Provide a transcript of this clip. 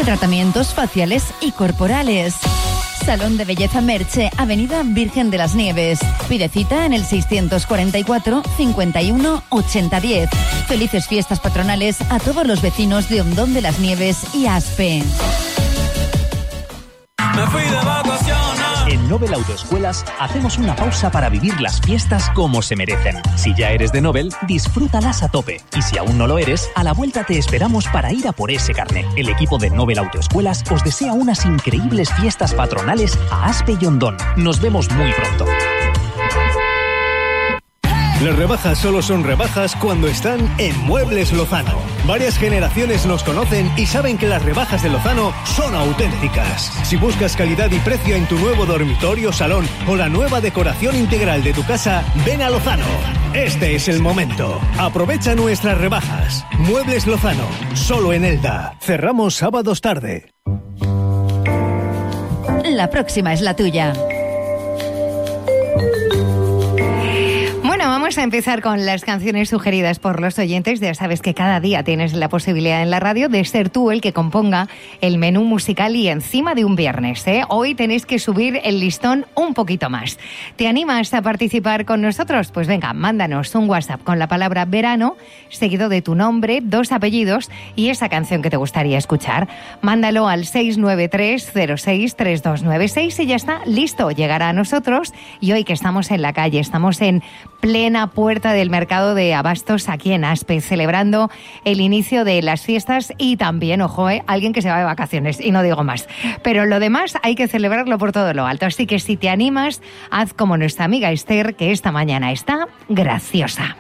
tratamientos faciales y corporales. Salón de Belleza Merche, Avenida Virgen de las Nieves. Pide cita en el 644 51 8010. Felices fiestas patronales a todos los vecinos de Hondón de las Nieves y Aspe. Me fui de vacaciones. En Nobel Autoescuelas hacemos una pausa para vivir las fiestas como se merecen. Si ya eres de Nobel, disfrútalas a tope. Y si aún no lo eres, a la vuelta te esperamos para ir a por ese carné. El equipo de Nobel Autoescuelas os desea unas increíbles fiestas patronales a Aspe y Hondón. Nos vemos muy pronto. Las rebajas solo son rebajas cuando están en Muebles Lozano. Varias generaciones nos conocen y saben que las rebajas de Lozano son auténticas. Si buscas calidad y precio en tu nuevo dormitorio, salón o la nueva decoración integral de tu casa, ven a Lozano. Este es el momento. Aprovecha nuestras rebajas. Muebles Lozano, solo en Elda. Cerramos sábados tarde. La próxima es la tuya. Bueno, vamos a empezar con las canciones sugeridas por los oyentes. Ya sabes que cada día tienes la posibilidad en la radio de ser tú el que componga el menú musical y encima de un viernes, ¿eh? Hoy tenéis que subir el listón un poquito más. ¿Te animas a participar con nosotros? Pues venga, mándanos un WhatsApp con la palabra verano, seguido de tu nombre, 2 apellidos y esa canción que te gustaría escuchar. Mándalo al 693063296 y ya está, listo, llegará a nosotros. Y hoy que estamos en la calle, estamos en plena puerta del mercado de abastos aquí en Aspe, celebrando el inicio de las fiestas y también, ojo, alguien que se va de vacaciones, y no digo más. Pero lo demás hay que celebrarlo por todo lo alto. Así que si te animas, haz como nuestra amiga Esther, que esta mañana está graciosa.